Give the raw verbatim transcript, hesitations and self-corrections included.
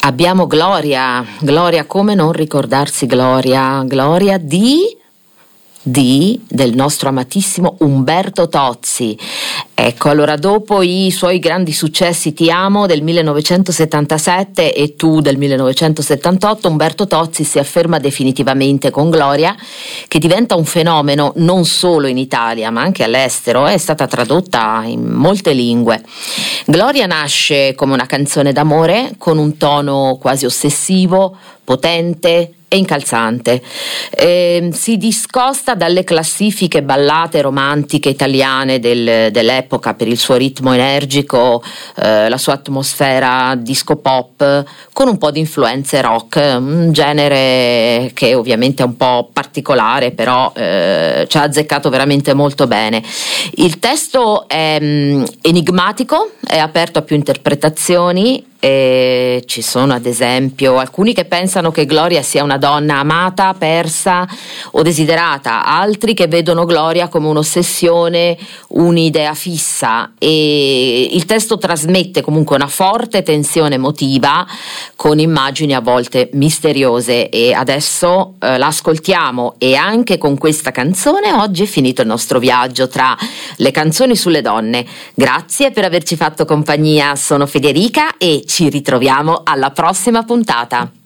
Abbiamo Gloria, Gloria, come non ricordarsi Gloria, Gloria di... di del nostro amatissimo Umberto Tozzi. Ecco, allora dopo i suoi grandi successi Ti amo del millenovecentosettantasette e Tu del millenovecentosettantotto, Umberto Tozzi si afferma definitivamente con Gloria, che diventa un fenomeno non solo in Italia ma anche all'estero, è stata tradotta in molte lingue. Gloria nasce come una canzone d'amore con un tono quasi ossessivo, potente e incalzante. Eh, si discosta dalle classifiche ballate romantiche italiane del, dell'epoca per il suo ritmo energico, eh, la sua atmosfera disco pop con un po' di influenze rock, un genere che ovviamente è un po' particolare, però eh, ci ha azzeccato veramente molto bene. Il testo è mh, enigmatico, è aperto a più interpretazioni. E ci sono ad esempio alcuni che pensano che Gloria sia una donna amata, persa o desiderata, altri che vedono Gloria come un'ossessione, un'idea fissa, e il testo trasmette comunque una forte tensione emotiva con immagini a volte misteriose, e adesso eh, l'ascoltiamo. E anche con questa canzone oggi è finito il nostro viaggio tra le canzoni sulle donne. Grazie per averci fatto compagnia, sono Federica e ci ritroviamo alla prossima puntata.